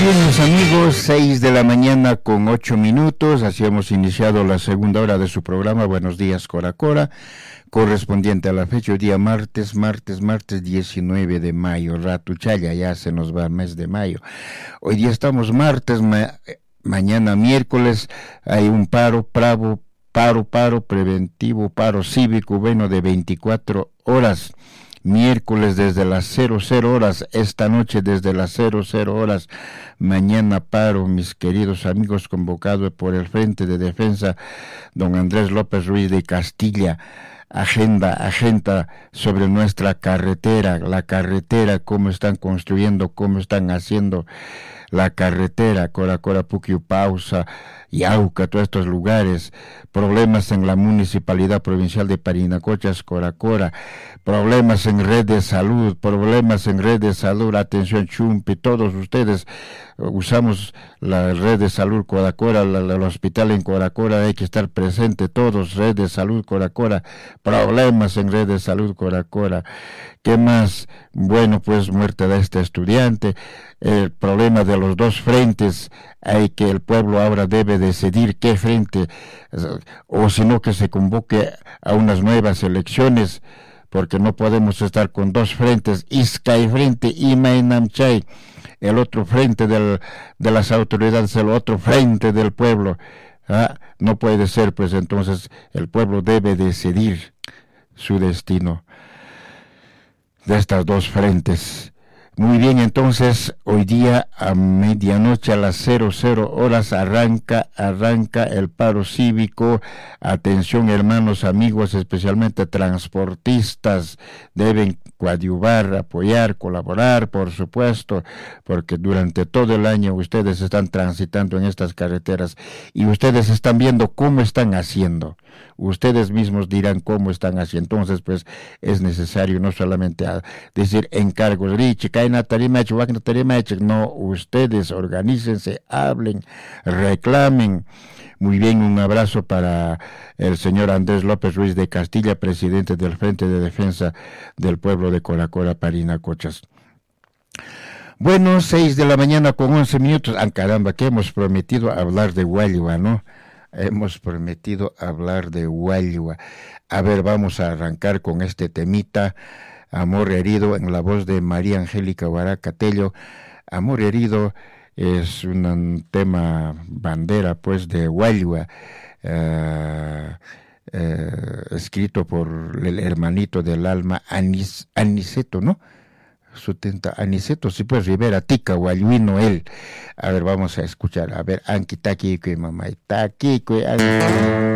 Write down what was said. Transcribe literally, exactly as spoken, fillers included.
bien, mis amigos, seis de la mañana con ocho minutos, así hemos iniciado la segunda hora de su programa Buenos Días Cora Cora, correspondiente a la fecha, hoy día martes, martes, martes diecinueve de mayo, Ratuchaya, ya se nos va el mes de mayo. Hoy día estamos martes, ma mañana miércoles, hay un paro, pravo, paro, paro preventivo, paro cívico, bueno, de veinticuatro horas. Miércoles desde las cero cero horas, esta noche desde las cero cero horas, mañana paro, mis queridos amigos, convocado por el Frente de Defensa, don Andrés López Ruiz de Castilla. Agenda, agenda sobre nuestra carretera, la carretera, cómo están construyendo, cómo están haciendo la carretera, Cora Cora, Puquiu, Pausa, Yauca, todos estos lugares, problemas en la Municipalidad Provincial de Parinacochas, Cora Cora, problemas en red de salud, problemas en red de salud, atención Chumpi, todos ustedes usamos la red de salud Cora Cora, la, la, el hospital en Cora Cora, hay que estar presente todos, red de salud Cora Cora, problemas en red de salud Cora Cora. ¿Qué más? Bueno, pues muerte de este estudiante, el problema de los dos frentes, hay que el pueblo ahora debe decidir qué frente, o si no que se convoque a unas nuevas elecciones, porque no podemos estar con dos frentes, Iskay frente y Mainamchay, el otro frente del, de las autoridades, el otro frente del pueblo. ¿Ah? No puede ser, pues entonces el pueblo debe decidir su destino de estas dos frentes. Muy bien, entonces hoy día a medianoche a las cero cero horas arranca, arranca el paro cívico. Atención, hermanos, amigos, especialmente transportistas, deben coadyuvar, apoyar, colaborar, por supuesto, porque durante todo el año ustedes están transitando en estas carreteras y ustedes están viendo cómo están haciendo. Ustedes mismos dirán cómo están haciendo. Entonces, pues, es necesario no solamente a decir encargos, no, ustedes organícense, hablen, reclamen. Muy bien, un abrazo para el señor Andrés López Ruiz de Castilla, presidente del Frente de Defensa del Pueblo de Cora Cora, Parinacochas. Bueno, seis de la mañana con once minutos. Ah, caramba, que hemos prometido hablar de Huayua, ¿no? Hemos prometido hablar de Huayua. A ver, vamos a arrancar con este temita, Amor Herido, en la voz de María Angélica Huaraca Tello. Amor Herido es un tema bandera, pues, de Huayua, uh, uh, escrito por el hermanito del alma, Anis, Aniceto, ¿no? Sutenta Aniceto, sí, pues, Rivera, Tica, Huayuino, él. A ver, vamos a escuchar, a ver, Anki Taki, Mamá, Taki,